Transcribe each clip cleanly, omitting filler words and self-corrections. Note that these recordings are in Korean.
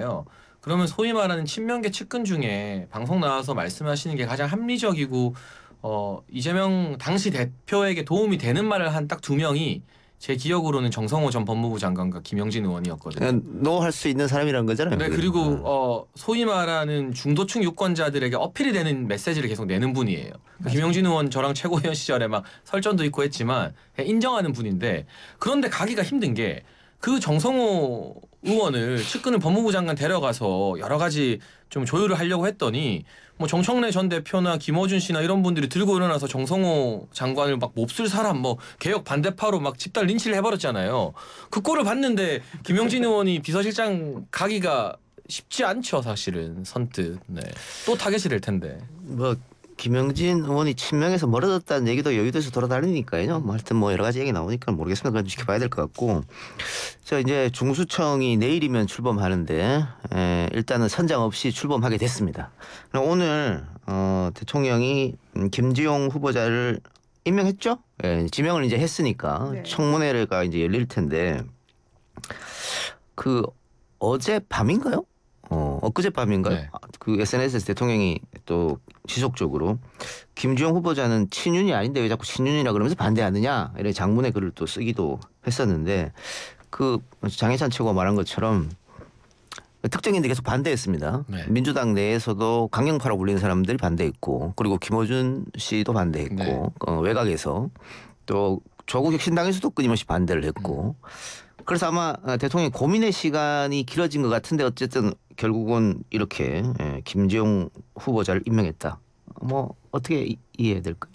하잖아요. 그러면 소위 말하는 친명계 측근 중에 방송 나와서 말씀하시는 게 가장 합리적이고 이재명 당시 대표에게 도움이 되는 말을 한 딱 두 명이 제 기억으로는 정성호 전 법무부 장관과 김영진 의원이었거든요. 노 할 수 있는 사람이라는 거잖아요. 네, 그리고 소위 말하는 중도층 유권자들에게 어필이 되는 메시지를 계속 내는 분이에요. 김영진 의원 저랑 최고위원 시절에 막 설전도 있고 했지만 인정하는 분인데, 그런데 가기가 힘든 게 그 정성호 의원을 측근을 법무부 장관 데려가서 여러 가지 좀 조율을 하려고 했더니 뭐 정청래 전 대표나 김어준 씨나 이런 분들이 들고 일어나서 정성호 장관을 막 몹쓸 사람, 뭐 개혁 반대파로 막 집단 린치를 해버렸잖아요. 그 꼴을 봤는데 김영진 의원이 비서실장 가기가 쉽지 않죠, 사실은 선뜻. 네. 또 타겟이 될 텐데. 뭐 김영진 의원이 친명에서 멀어졌다는 얘기도 여의도에서 돌아다니니까요. 뭐 하여튼 뭐 여러 가지 얘기 나오니까 모르겠습니다. 그건 지켜봐야 될 것 같고. 자, 이제 중수청이 내일이면 출범하는데 일단은 선장 없이 출범하게 됐습니다. 오늘 대통령이 김지용 후보자를 임명했죠? 예, 지명을 이제 했으니까 네. 청문회가 이제 열릴 텐데 그 어제 밤인가요? 엊그제 밤인가요? 네. 그 SNS에서 대통령이 또 지속적으로 김주영 후보자는 친윤이 아닌데 왜 자꾸 친윤이라 그러면서 반대하느냐 이런 장문의 글을 또 쓰기도 했었는데, 그 장해찬 최고가 말한 것처럼 특정인들이 계속 반대했습니다. 네. 민주당 내에서도 강경파라고 불리는 사람들이 반대했고, 그리고 김어준 씨도 반대했고, 네. 외곽에서 또 조국 혁신당에서도 끊임없이 반대를 했고, 그래서 아마 대통령이 고민의 시간이 길어진 것 같은데 어쨌든 결국은 이렇게 김지용 후보자를 임명했다. 뭐 어떻게 이해해야 될까요?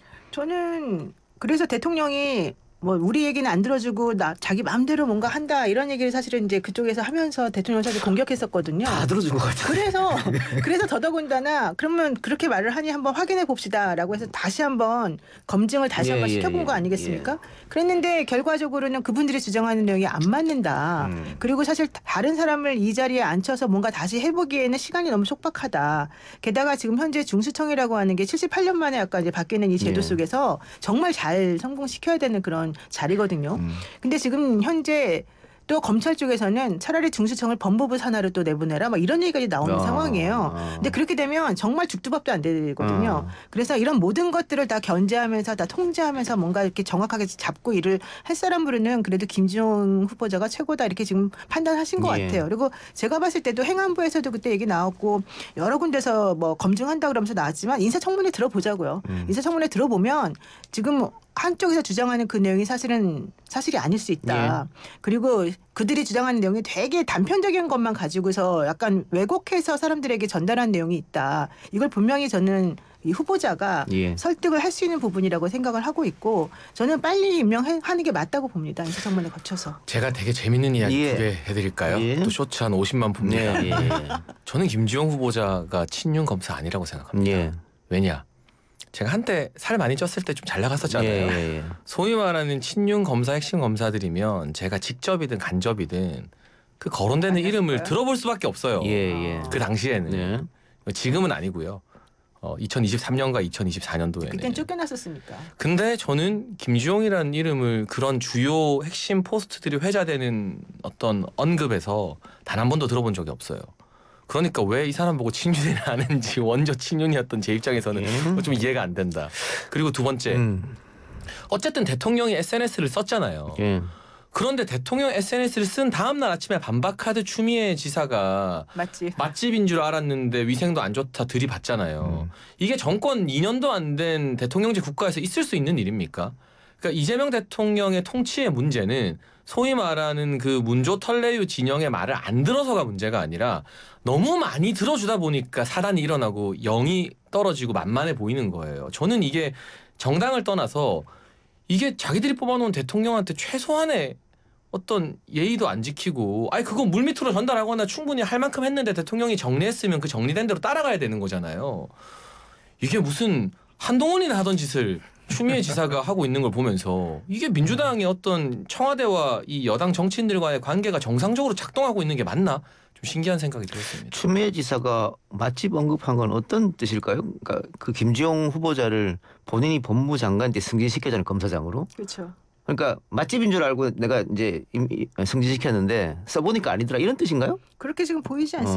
저는 그래서 대통령이 뭐 우리 얘기는 안 들어주고 자기 마음대로 뭔가 한다 이런 얘기를 사실은 이제 그쪽에서 하면서 대통령 사실 공격했었거든요. 다 들어준 것 같아요. 그래서 더더군다나 그러면 그렇게 말을 하니 한번 확인해 봅시다라고 해서 다시 한번 검증을 다시 한번 시켜본 거 아니겠습니까? 그랬는데 결과적으로는 그분들이 주장하는 내용이 안 맞는다. 그리고 사실 다른 사람을 이 자리에 앉혀서 뭔가 다시 해보기에는 시간이 너무 촉박하다. 게다가 지금 현재 중수청이라고 하는 게 78년 만에 아까 이제 바뀌는 이 제도 속에서 정말 잘 성공시켜야 되는 그런 자리거든요. 근데 지금 현재 또 검찰 쪽에서는 차라리 중수청을 법무부 산하로 또 내보내라 막 이런 얘기까지 나오는 상황이에요. 근데 그렇게 되면 정말 죽두밥도 안 되거든요. 그래서 이런 모든 것들을 다 견제하면서 다 통제하면서 뭔가 이렇게 정확하게 잡고 일을 할 사람으로는 그래도 김지용 후보자가 최고다 이렇게 지금 판단하신 것 같아요. 그리고 제가 봤을 때도 행안부에서도 그때 얘기 나왔고 여러 군데서 뭐 검증한다 그러면서 나왔지만 인사청문회 들어보자고요. 인사청문회 들어보면 지금 한쪽에서 주장하는 그 내용이 사실이 아닐 수 있다. 그리고 그들이 주장하는 내용이 되게 단편적인 것만 가지고서 약간 왜곡해서 사람들에게 전달한 내용이 있다. 이걸 분명히 저는 이 후보자가 설득을 할 수 있는 부분이라고 생각을 하고 있고, 저는 빨리 임명하는 게 맞다고 봅니다. 인사청문회 거쳐서. 제가 되게 재밌는 이야기 두 개 해드릴까요? 또 쇼츠 한 50만 봅니다. 저는 김주영 후보자가 친윤 검사 아니라고 생각합니다. 왜냐? 제가 한때 살 많이 쪘을 때 좀 잘 나갔었잖아요. 소위 말하는 친윤 검사 핵심 검사들이면 제가 직접이든 간접이든 그 거론되는 이름을 들어볼 수밖에 없어요. 그 당시에는. 지금은 아니고요. 2023년과 2024년도에는. 그땐 쫓겨났었으니까. 근데 저는 김주영이라는 이름을 그런 주요 핵심 포스트들이 회자되는 어떤 언급에서 단 한 번도 들어본 적이 없어요. 그러니까 왜 이 사람 보고 친윤을 하는지, 원조 친윤이었던 제 입장에서는 좀 이해가 안 된다. 그리고 두 번째, 어쨌든 대통령이 SNS를 썼잖아요. 그런데 대통령 SNS를 쓴 다음 날 아침에 반박하듯 추미애 지사가 맛집인 줄 알았는데 위생도 안 좋다 들이받잖아요. 이게 정권 2년도 안 된 대통령제 국가에서 있을 수 있는 일입니까? 그러니까 이재명 대통령의 통치의 문제는 소위 말하는 그 문조 털레유 진영의 말을 안 들어서가 문제가 아니라 너무 많이 들어주다 보니까 사단이 일어나고 영이 떨어지고 만만해 보이는 거예요. 저는 이게 정당을 떠나서 이게 자기들이 뽑아놓은 대통령한테 최소한의 어떤 예의도 안 지키고, 아니 그거 물밑으로 전달하거나 충분히 할 만큼 했는데 대통령이 정리했으면 그 정리된 대로 따라가야 되는 거잖아요. 이게 무슨 한동훈이나 하던 짓을 추미애 지사가 하고 있는 걸 보면서 이게 민주당의 어떤 청와대와 이 여당 정치인들과의 관계가 정상적으로 작동하고 있는 게 맞나? 좀 신기한 생각이 들었습니다. 추미애 지사가 맛집 언급한 건 어떤 뜻일까요? 그러니까 그 김지용 후보자를 본인이 법무부 장관 때 승진시켰잖아요, 검사장으로. 그렇죠. 그러니까 맛집인 줄 알고 내가 이제 승진시켰는데 써보니까 아니더라 이런 뜻인가요? 그렇게 지금 보이지 않습니까?